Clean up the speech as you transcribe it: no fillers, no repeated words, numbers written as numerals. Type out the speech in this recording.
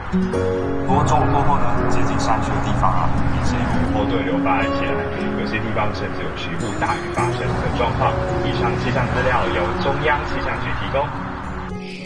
不过中午过后呢，接近山区的地方啊，明显有雨后对流发展起来，有些地方甚至有局部大雨发生的状况。以上气象资料由中央气象局提供。